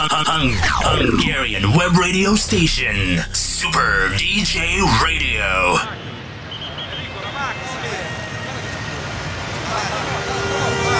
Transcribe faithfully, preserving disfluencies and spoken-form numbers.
Hungarian web radio station, Super D J Radio.